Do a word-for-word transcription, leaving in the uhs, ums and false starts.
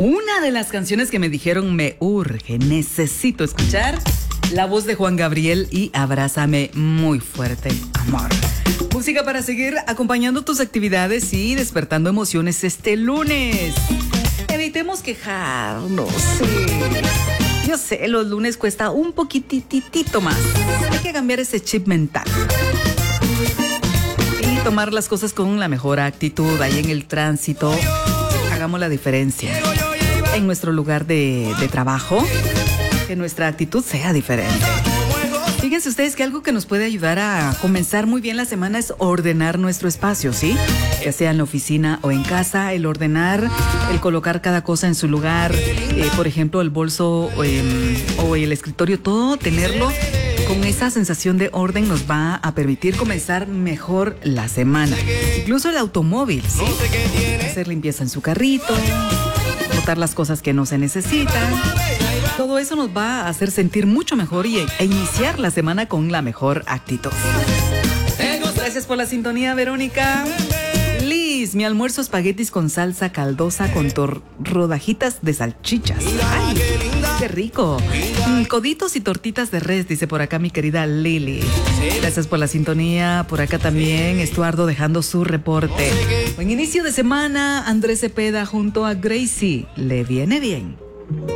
Una de las canciones que me dijeron me urge, necesito escuchar la voz de Juan Gabriel y Abrázame muy fuerte, amor. Música para seguir acompañando tus actividades y despertando emociones este lunes. Evitemos quejarnos, sí. Yo sé, los lunes cuesta un poquititito más. Hay que cambiar ese chip mental y tomar las cosas con la mejor actitud. Ahí en el tránsito, hagamos la diferencia. En nuestro lugar de, de trabajo, que nuestra actitud sea diferente. Fíjense ustedes que algo que nos puede ayudar a comenzar muy bien la semana es ordenar nuestro espacio, ¿sí? Ya sea en la oficina o en casa, el ordenar, el colocar cada cosa en su lugar, eh, por ejemplo, el bolso eh, o el escritorio, todo tenerlo con esa sensación de orden nos va a permitir comenzar mejor la semana. Incluso el automóvil, ¿sí? Hacer limpieza en su carrito, botar las cosas que no se necesitan. Todo eso nos va a hacer sentir mucho mejor y e iniciar la semana con la mejor actitud. Gracias por la sintonía, Verónica. Liz, mi almuerzo espaguetis con salsa caldosa con rodajitas de salchichas. ¡Ay, qué rico! Coditos y tortitas de res, dice por acá mi querida Lili. Gracias por la sintonía. Por acá también Estuardo dejando su reporte. Buen inicio de semana. Andrés Cepeda junto a Gracie. Le viene bien.